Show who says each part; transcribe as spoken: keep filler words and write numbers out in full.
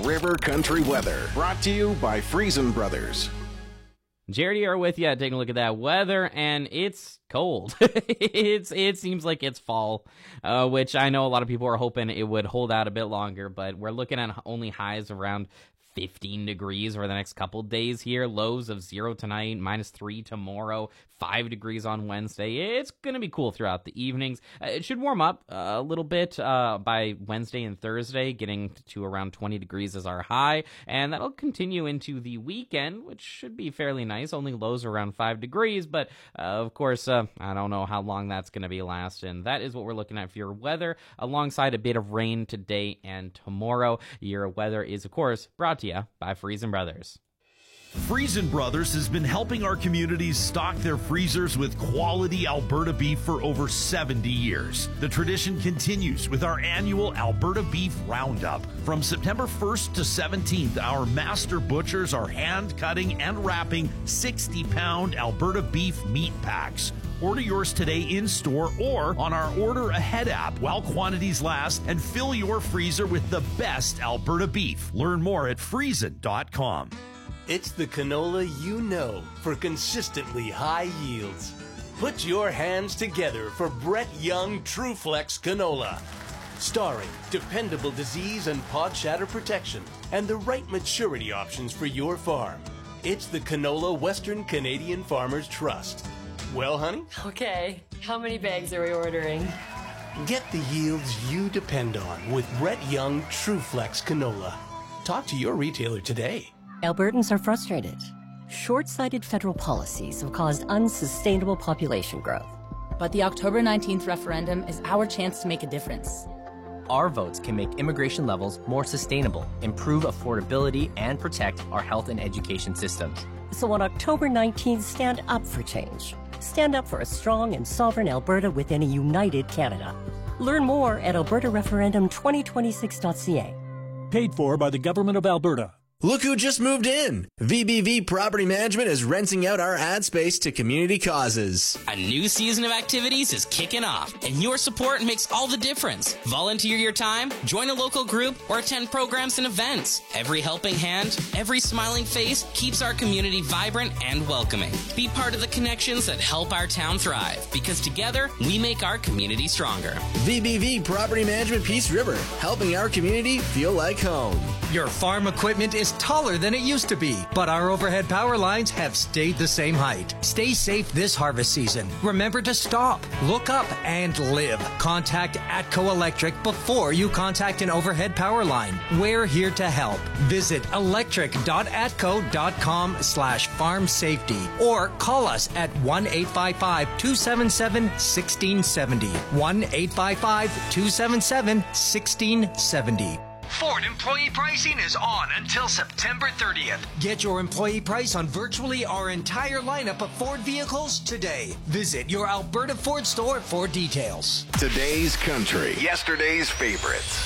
Speaker 1: River Country weather. Brought to you by Friesen Brothers.
Speaker 2: Jared here with you, taking a look at that weather, and it's cold. it's It seems like it's fall, uh, which I know a lot of people are hoping it would hold out a bit longer, but we're looking at only highs around fifteen degrees over the next couple days here. Lows of zero tonight, minus three tomorrow, five degrees on Wednesday. It's going to be cool throughout the evenings. Uh, it should warm up uh, a little bit uh, by Wednesday and Thursday, getting to around twenty degrees as our high, and that'll continue into the weekend, which should be fairly nice. Only lows around five degrees, but uh, of course, uh, I don't know how long that's going to be lasting. That is what we're looking at for your weather, alongside a bit of rain today and tomorrow. Your weather is, of course, brought to you by Friesen Brothers.
Speaker 3: Friesen Brothers has been helping our communities stock their freezers with quality Alberta beef for over seventy years. The tradition continues with our annual Alberta Beef Roundup. From September first to seventeenth, our master butchers are hand cutting and wrapping sixty pound Alberta beef meat packs. Order yours today in-store or on our Order Ahead app while quantities last, and fill your freezer with the best Alberta beef. Learn more at friesen dot com.
Speaker 4: It's the canola you know for consistently high yields. Put your hands together for Brett Young TruFlex Canola. Starring dependable disease and pod shatter protection and the right maturity options for your farm. It's the canola Western Canadian Farmers Trust. Well, honey?
Speaker 5: Okay, how many bags are we ordering?
Speaker 4: Get the yields you depend on with Brett Young TruFlex Canola. Talk to your retailer today.
Speaker 6: Albertans are frustrated. Short-sighted federal policies have caused unsustainable population growth.
Speaker 7: But the October nineteenth referendum is our chance to make a difference.
Speaker 8: Our votes can make immigration levels more sustainable, improve affordability, and protect our health and education systems.
Speaker 6: So on October nineteenth, stand up for change. Stand up for a strong and sovereign Alberta within a united Canada. Learn more at alberta referendum twenty twenty-six dot c a.
Speaker 9: Paid for by the Government of Alberta.
Speaker 10: Look who just moved in! V B V Property Management is renting out our ad space to community causes.
Speaker 11: A new season of activities is kicking off, and your support makes all the difference. Volunteer your time, join a local group, or attend programs and events. Every helping hand, every smiling face keeps our community vibrant and welcoming. Be part of the connections that help our town thrive, because together, we make our community stronger.
Speaker 10: V B V Property Management Peace River, helping our community feel like home.
Speaker 12: Your farm equipment is taller than it used to be, but our overhead power lines have stayed the same height. Stay safe this harvest season. Remember to stop, look up, and live. Contact ATCO Electric before you contact an overhead power line. We're here to help. Visit electric dot atco dot com slash farm safety or call us at one eight five five, two seven seven, one six seven zero. one eight five five, two seven seven, one six seven zero.
Speaker 13: Ford employee pricing is on until September thirtieth.
Speaker 12: Get your employee price on virtually our entire lineup of Ford vehicles today. Visit your Alberta Ford store for details.
Speaker 1: Today's country, yesterday's favorites.